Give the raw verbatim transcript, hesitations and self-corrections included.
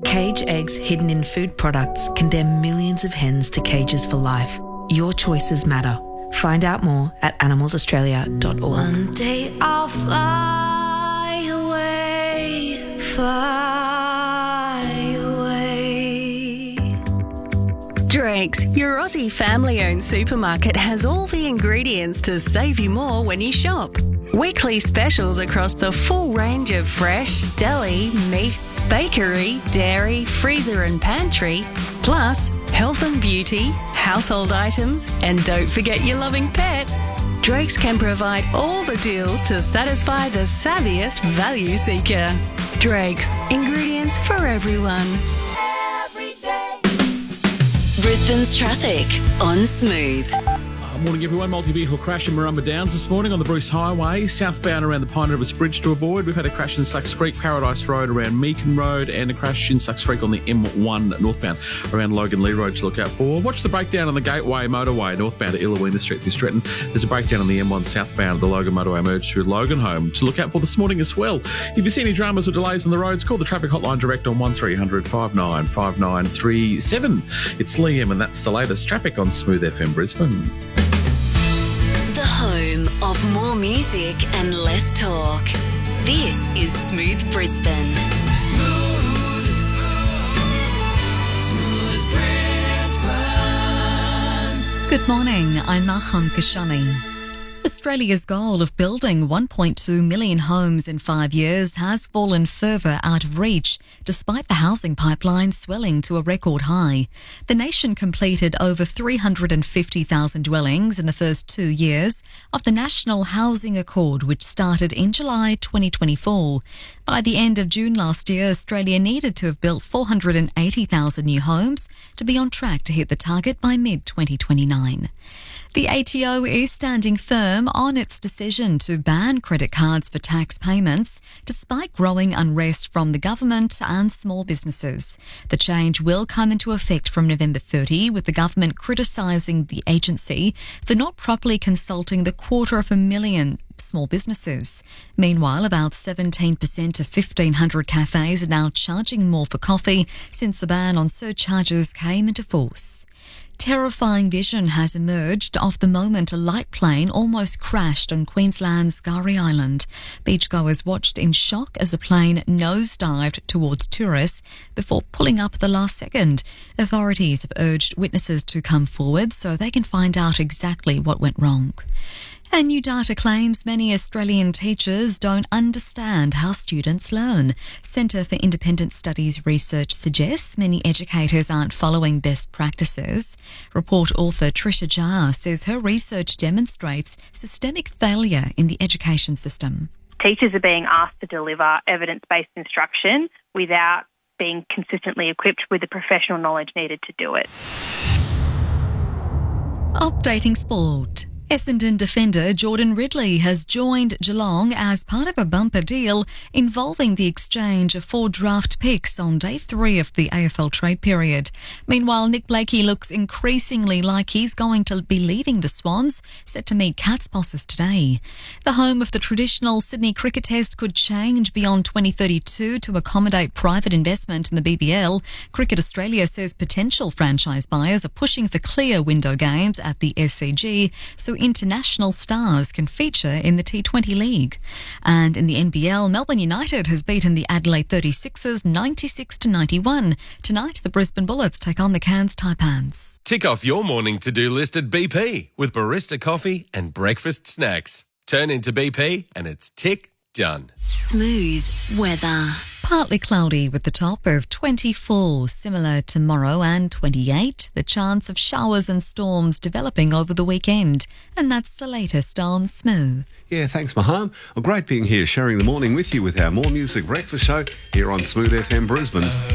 Cage eggs hidden in food products condemn millions of hens to cages for life. Your choices matter. Find out more at animals australia dot org. One day I'll fly away, fly away. Drake's, your Aussie family-owned supermarket, has all the ingredients to save you more when you shop. Weekly specials across the full range of fresh, deli, meat, bakery, dairy, freezer and pantry, plus health and beauty, household items, and don't forget your loving pet. Drake's can provide all the deals to satisfy the savviest value seeker. Drake's, ingredients for everyone. Every day. Brisbane's traffic on Smooth. Morning everyone. Multi-vehicle crash in Marumba Downs this morning on the Bruce Highway, southbound around the Pine Rivers Bridge to avoid. We've had a crash in Sucks Creek, Paradise Road around Meakin Road, and a crash in Sucks Creek on the M one northbound around Logan Lee Road to look out for. Watch the breakdown on the Gateway Motorway northbound at Illawina Street through Stretton. There's a breakdown on the M one southbound of the Logan Motorway merge through Logan Home to look out for this morning as well. If you see any dramas or delays on the roads, call the traffic hotline direct on one three hundred five nine five nine three seven. It's Liam, and that's the latest traffic on Smooth F M Brisbane. Home of more music and less talk. This is Smooth Brisbane. Smooth, smooth Brisbane. Good morning, I'm Maham Kashani. Australia's goal of building one point two million homes in five years has fallen further out of reach, despite the housing pipeline swelling to a record high. The nation completed over three hundred fifty thousand dwellings in the first two years of the National Housing Accord, which started in July twenty twenty-four. By the end of June last year, Australia needed to have built four hundred eighty thousand new homes to be on track to hit the target by mid twenty twenty-nine. The A T O is standing firm on its decision to ban credit cards for tax payments, despite growing unrest from the government and small businesses. The change will come into effect from November thirtieth, with the government criticising the agency for not properly consulting the quarter of a million small businesses. Meanwhile, about seventeen percent of fifteen hundred cafes are now charging more for coffee since the ban on surcharges came into force. Terrifying vision has emerged of the moment a light plane almost crashed on Queensland's Scarry Island. Beachgoers watched in shock as a plane nosedived towards tourists before pulling up at the last second. Authorities have urged witnesses to come forward so they can find out exactly what went wrong. And new data claims many Australian teachers don't understand how students learn. Centre for Independent Studies research suggests many educators aren't following best practices. Report author Trisha Jar says her research demonstrates systemic failure in the education system. Teachers are being asked to deliver evidence-based instruction without being consistently equipped with the professional knowledge needed to do it. Updating sport. Essendon defender Jordan Ridley has joined Geelong as part of a bumper deal involving the exchange of four draft picks on day three of the A F L trade period. Meanwhile, Nick Blakey looks increasingly like he's going to be leaving the Swans, set to meet Cats bosses today. The home of the traditional Sydney Cricket Test could change beyond twenty thirty-two to accommodate private investment in the B B L. Cricket Australia says potential franchise buyers are pushing for clear window games at the S C G, so international stars can feature in the T twenty League. And in the N B L, Melbourne United has beaten the Adelaide thirty-sixers ninety-six to ninety-one. Tonight, the Brisbane Bullets take on the Cairns Taipans. Tick off your morning to-do list at B P with barista coffee and breakfast snacks. Turn into B P and it's tick done. Smooth weather. Partly cloudy with the top of twenty-four, similar tomorrow, and twenty-eight. The chance of showers and storms developing over the weekend. And that's the latest on Smooth. Yeah, thanks, Maham. Well, great being here, sharing the morning with you with our More Music Breakfast Show here on Smooth F M Brisbane.